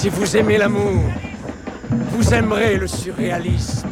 Si vous aimez l'amour, vous aimerez le surréalisme.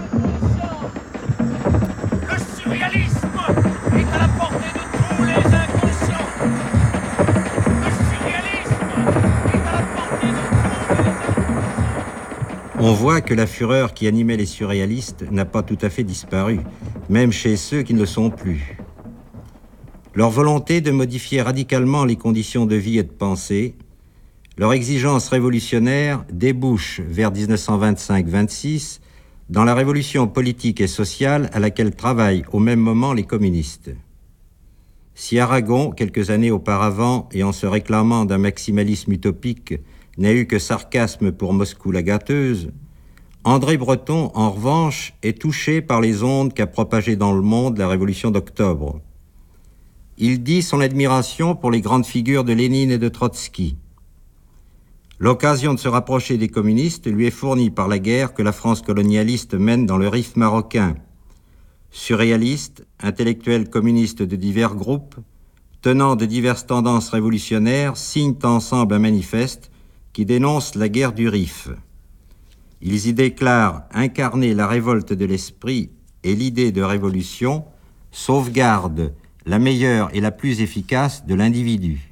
Le surréalisme est à la portée de tous les inconscients. Le surréalisme est à la portée de tous les inconscients. On voit que la fureur qui animait les surréalistes n'a pas tout à fait disparu, même chez ceux qui ne le sont plus. Leur volonté de modifier radicalement les conditions de vie et de pensée, leur exigence révolutionnaire débouche vers 1925-26 dans la révolution politique et sociale à laquelle travaillent au même moment les communistes. Si Aragon, quelques années auparavant, et en se réclamant d'un maximalisme utopique, n'a eu que sarcasme pour Moscou la gâteuse, André Breton, en revanche, est touché par les ondes qu'a propagées dans le monde la Révolution d'octobre. Il dit son admiration pour les grandes figures de Lénine et de Trotsky. L'occasion de se rapprocher des communistes lui est fournie par la guerre que la France colonialiste mène dans le Rif marocain. Surréalistes, intellectuels communistes de divers groupes, tenants de diverses tendances révolutionnaires, signent ensemble un manifeste qui dénonce la guerre du Rif. Ils y déclarent incarner la révolte de l'esprit et l'idée de révolution, sauvegarde la meilleure et la plus efficace de l'individu.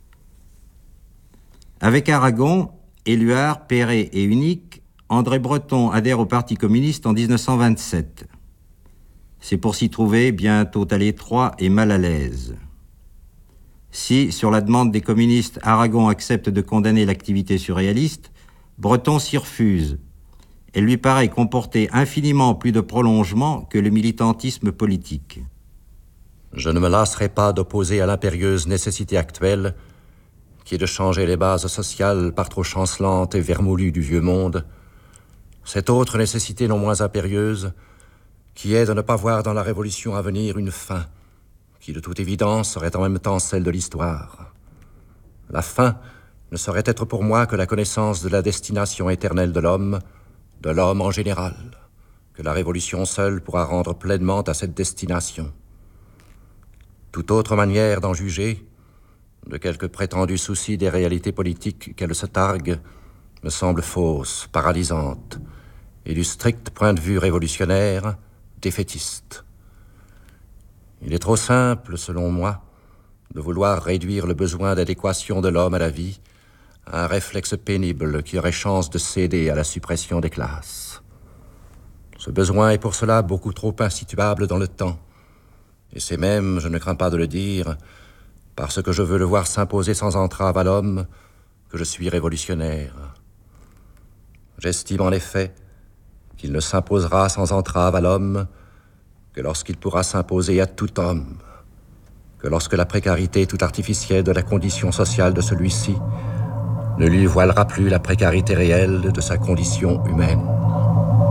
Avec Aragon, Éluard, Perret et Unique, André Breton adhère au Parti communiste en 1927. C'est pour s'y trouver bientôt à l'étroit et mal à l'aise. Si, sur la demande des communistes, Aragon accepte de condamner l'activité surréaliste, Breton s'y refuse. Elle lui paraît comporter infiniment plus de prolongement que le militantisme politique. Je ne me lasserai pas d'opposer à l'impérieuse nécessité actuelle, qui est de changer les bases sociales par trop chancelantes et vermoulues du vieux monde, cette autre nécessité non moins impérieuse, qui est de ne pas voir dans la révolution à venir une fin, qui de toute évidence serait en même temps celle de l'histoire. La fin ne saurait être pour moi que la connaissance de la destination éternelle de l'homme en général, que la révolution seule pourra rendre pleinement à cette destination. Toute autre manière d'en juger, de quelque prétendu souci des réalités politiques qu'elle se targue, me semble fausse, paralysante, et du strict point de vue révolutionnaire, défaitiste. Il est trop simple, selon moi, de vouloir réduire le besoin d'adéquation de l'homme à la vie à un réflexe pénible qui aurait chance de céder à la suppression des classes. Ce besoin est pour cela beaucoup trop insituable dans le temps, et c'est même, je ne crains pas de le dire, parce que je veux le voir s'imposer sans entrave à l'homme, que je suis révolutionnaire. J'estime en effet qu'il ne s'imposera sans entrave à l'homme que lorsqu'il pourra s'imposer à tout homme, que lorsque la précarité toute artificielle de la condition sociale de celui-ci ne lui voilera plus la précarité réelle de sa condition humaine.